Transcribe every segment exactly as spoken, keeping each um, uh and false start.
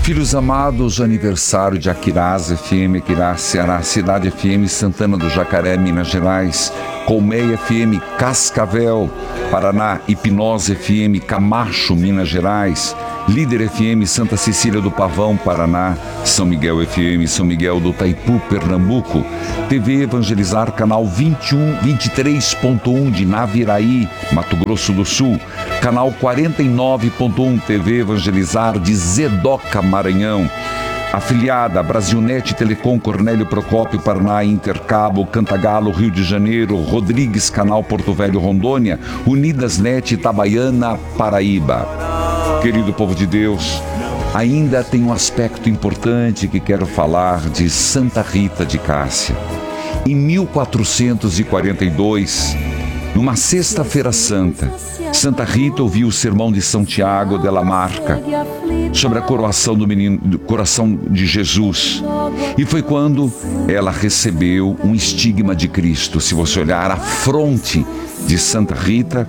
Filhos amados, aniversário de Aquiraz F M, Aquiraz, Ceará, Cidade F M, Santana do Jacaré, Minas Gerais, Colmeia F M, Cascavel, Paraná, Hipnose F M, Camacho, Minas Gerais, Líder F M, Santa Cecília do Pavão, Paraná, São Miguel F M, São Miguel do Taipu, Pernambuco, T V Evangelizar, canal vinte e um, vinte e três ponto um de Naviraí, Mato Grosso do Sul, canal quarenta e nove ponto um, T V Evangelizar de Zedoca, Maranhão, afiliada Brasilnet, Telecom, Cornélio Procópio, Paraná, Intercabo, Cantagalo, Rio de Janeiro, Rodrigues, canal Porto Velho, Rondônia, Unidas Net, Itabaiana, Paraíba. Querido povo de Deus, ainda tem um aspecto importante que quero falar de Santa Rita de Cássia. Em mil quatrocentos e quarenta e dois, numa sexta-feira santa, Santa Rita ouviu o sermão de São Tiago de la Marca sobre a coroação do menino, do coração de Jesus. E foi quando ela recebeu um estigma de Cristo. Se você olhar a fronte de Santa Rita,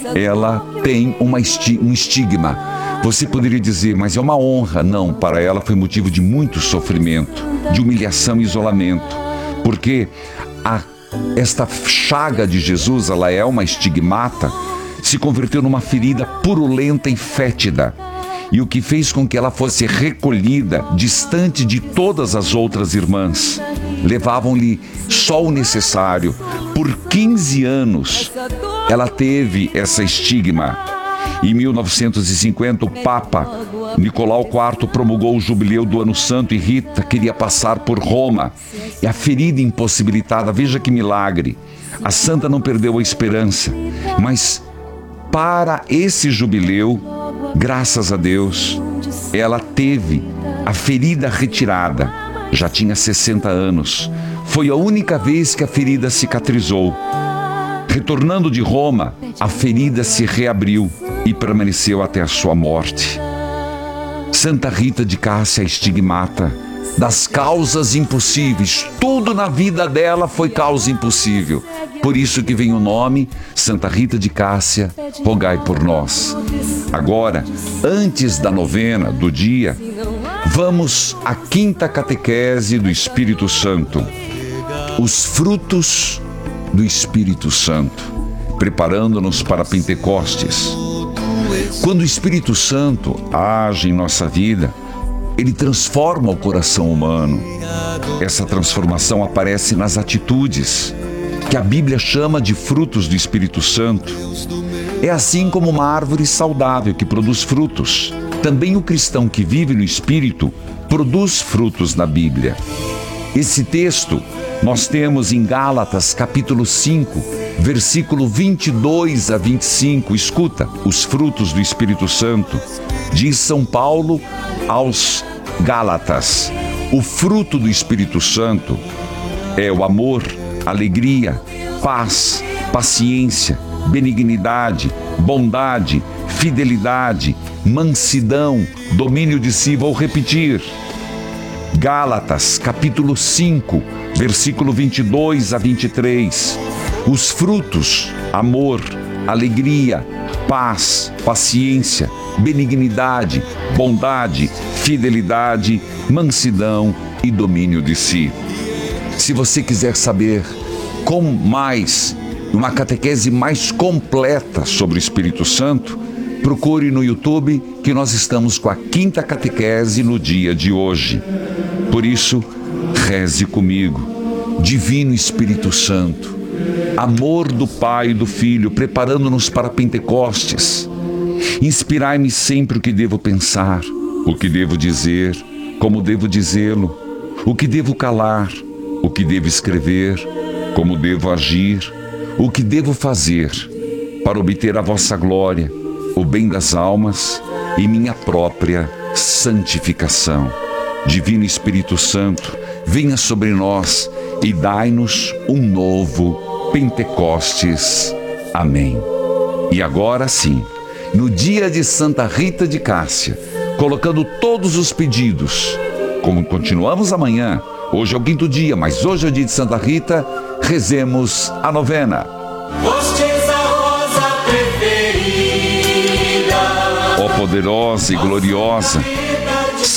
ela tem uma esti- um estigma. Você poderia dizer, mas é uma honra. Não, para ela foi motivo de muito sofrimento, de humilhação e isolamento. Porque a, esta chaga de Jesus, ela é uma estigmata, se converteu numa ferida purulenta e fétida. E o que fez com que ela fosse recolhida, distante de todas as outras irmãs. Levavam-lhe só o necessário. Por quinze anos, ela teve essa estigma. Em mil novecentos e cinquenta, o Papa Nicolau quarto promulgou o jubileu do Ano Santo e Rita queria passar por Roma. E a ferida impossibilitada, veja que milagre. A santa não perdeu a esperança, mas para esse jubileu, graças a Deus, ela teve a ferida retirada. Já tinha sessenta anos. Foi a única vez que a ferida cicatrizou. Retornando de Roma, a ferida se reabriu e permaneceu até a sua morte. Santa Rita de Cássia, estigmata das causas impossíveis. Tudo na vida dela foi causa impossível. Por isso que vem o nome Santa Rita de Cássia, rogai por nós. Agora, antes da novena do dia, vamos à quinta catequese do Espírito Santo. Os frutos do Espírito Santo, preparando-nos para Pentecostes. Quando o Espírito Santo age em nossa vida, ele transforma o coração humano. Essa transformação aparece nas atitudes, que a Bíblia chama de frutos do Espírito Santo. É assim como uma árvore saudável que produz frutos. Também o cristão que vive no Espírito produz frutos na Bíblia. Esse texto nós temos em Gálatas, capítulo cinco, versículo vinte e dois a vinte e cinco. Escuta, os frutos do Espírito Santo. Diz São Paulo aos Gálatas: o fruto do Espírito Santo é o amor, alegria, paz, paciência, benignidade, bondade, fidelidade, mansidão, domínio de si. Vou repetir. Gálatas, capítulo cinco, versículo vinte e dois a vinte e três. Os frutos: amor, alegria, paz, paciência, benignidade, bondade, fidelidade, mansidão e domínio de si. Se você quiser saber como mais, uma catequese mais completa sobre o Espírito Santo, procure no YouTube que nós estamos com a quinta catequese no dia de hoje. Por isso, reze comigo. Divino Espírito Santo, amor do Pai e do Filho, preparando-nos para Pentecostes, inspirai-me sempre o que devo pensar, o que devo dizer, como devo dizê-lo, o que devo calar, o que devo escrever, como devo agir, o que devo fazer, para obter a vossa glória, o bem das almas e minha própria santificação. Divino Espírito Santo, venha sobre nós e dai-nos um novo Pentecostes. Amém. E agora sim, no dia de Santa Rita de Cássia, colocando todos os pedidos, como continuamos amanhã, hoje é o quinto dia, mas hoje é o dia de Santa Rita, rezemos a novena. Ó poderosa e gloriosa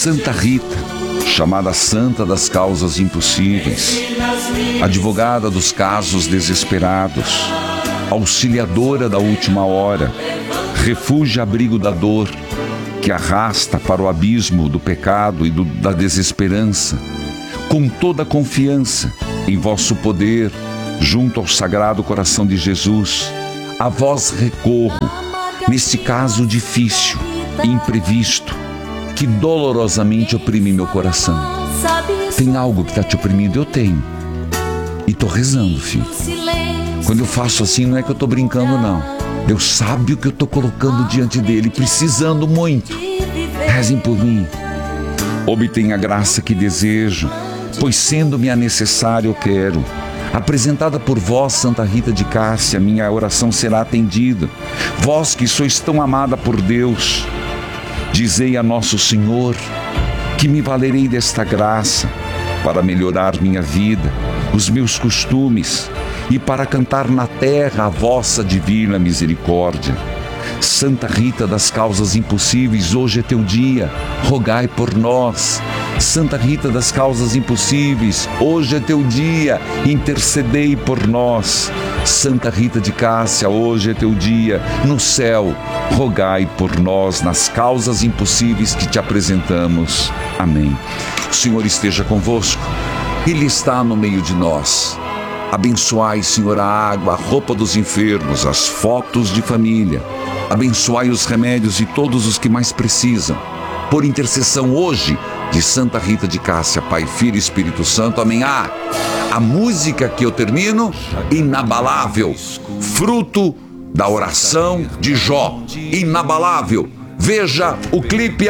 Santa Rita, chamada Santa das Causas Impossíveis, advogada dos casos desesperados, auxiliadora da última hora, refúgio e abrigo da dor, que arrasta para o abismo do pecado e do, da desesperança, com toda a confiança em vosso poder, junto ao Sagrado Coração de Jesus, a vós recorro, neste caso difícil e imprevisto, que dolorosamente oprime meu coração. Tem algo que está te oprimindo? Eu tenho. E estou rezando, filho. Quando eu faço assim, não é que eu estou brincando, não. Deus sabe o que eu estou colocando diante dele, precisando muito. Rezem por mim. Obtenha a graça que desejo, pois sendo-me a necessário, eu quero. Apresentada por vós, Santa Rita de Cássia, minha oração será atendida. Vós que sois tão amada por Deus, dizei a Nosso Senhor que me valerei desta graça para melhorar minha vida, os meus costumes e para cantar na terra a vossa divina misericórdia. Santa Rita das Causas Impossíveis, hoje é teu dia, rogai por nós. Santa Rita das Causas Impossíveis, hoje é teu dia, intercedei por nós. Santa Rita de Cássia, hoje é teu dia, no céu, rogai por nós nas causas impossíveis que te apresentamos. Amém. O Senhor esteja convosco, Ele está no meio de nós. Abençoai, Senhor, a água, a roupa dos enfermos, as fotos de família. Abençoai os remédios de todos os que mais precisam. Por intercessão hoje de Santa Rita de Cássia, Pai, Filho e Espírito Santo. Amém. Ah, a música que eu termino, inabalável, fruto da oração de Jó. Inabalável. Veja o clipe.